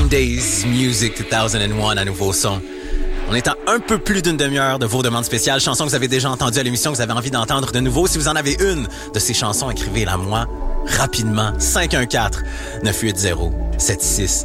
Green Day's Music 2001 à nouveau son. On est à un peu plus d'une demi-heure de vos demandes spéciales, chansons que vous avez déjà entendues à l'émission, que vous avez envie d'entendre de nouveau. Si vous en avez une de ces chansons, écrivez-la moi rapidement. 514-980-76